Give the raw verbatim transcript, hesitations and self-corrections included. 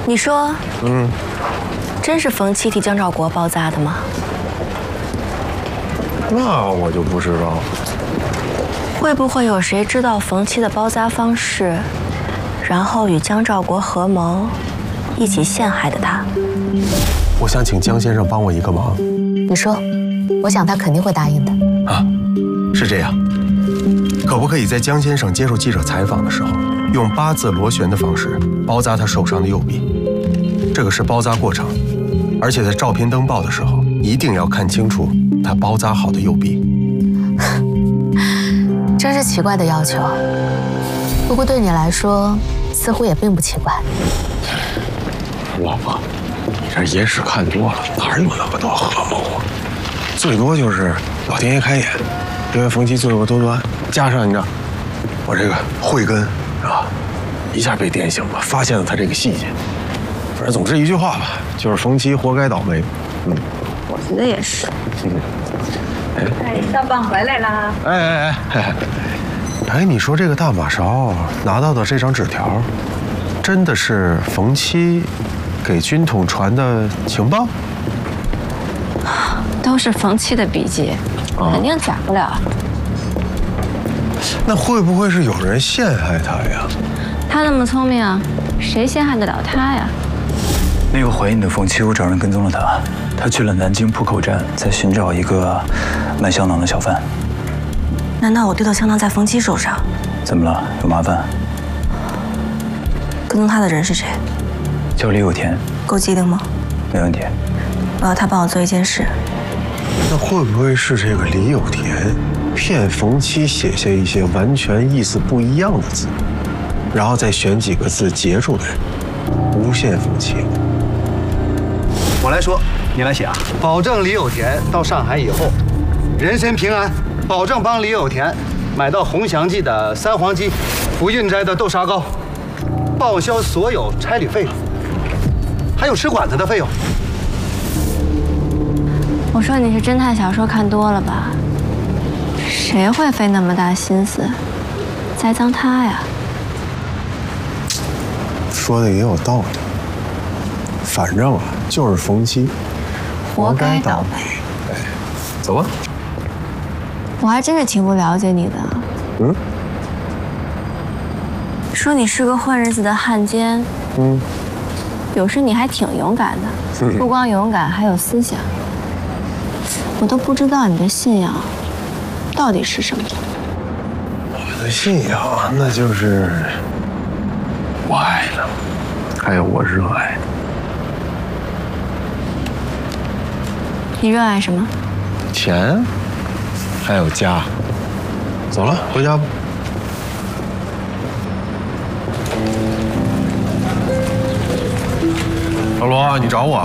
你说， 嗯， 真是冯七替江兆国包扎的吗？ 那我就不知道了。 会不会有谁知道冯七的包扎方式，然后与江兆国合谋，一起陷害的他？ 我想请江先生帮我一个忙。 你说，我想他肯定会答应的。 啊，是这样，可不可以在江先生接受记者采访的时候，用八字螺旋的方式包扎他手上的右臂？这个是包扎过程，而且在照片登报的时候，一定要看清楚他包扎好的右臂。 真是奇怪的要求，不过对你来说，似乎也并不奇怪。 老婆，你这野史看多了，哪有那么多合谋啊？最多就是老天爷开眼，因为冯七罪恶多端，加上你知道我这个慧根啊，一下被点醒了，发现了他这个细节。反正总之一句话吧，就是冯七活该倒霉。嗯， 我觉得也是。 嗯， 哎，大棒回来啦！ 哎哎哎，哎，你说这个大马勺拿到的这张纸条，真的是冯七给军统传的情报？ 都是冯七的笔记， 啊、 肯定假不了。 那会不会是有人陷害他呀？ 他那么聪明，谁陷害得了他呀？ 那个怀孕的冯七，我找人跟踪了他，他去了南京浦口站，在寻找一个卖香囊的小贩。 难道我丢的香囊在冯七手上？ 怎么了？有麻烦？ 跟踪他的人是谁？ 叫李有田。 够机灵吗？ 没问题。 我要他帮我做一件事。 那会不会是这个李有田骗冯七写下一些完全意思不一样的字，然后再选几个字截出来，诬陷冯七？ 我来说，你来写啊！保证李有田到上海以后，人身平安，保证帮李有田买到鸿祥记的三黄鸡、福运斋的豆沙糕，报销所有差旅费用，还有吃馆子的费用。 我说你是侦探小说看多了吧？谁会费那么大心思栽赃他呀？ 说的也有道理。反正啊，就是冯七， 活该倒霉。 哎，走吧。 我还真是挺不了解你的。 嗯。 说你是个混日子的汉奸。 嗯。 有时你还挺勇敢的，不光勇敢，还有思想。我都不知道你的信仰到底是什么。 我的信仰那就是我爱的，还有我热爱的。 你热爱什么？ 钱，还有家。走了，回家吧。老罗，你找我？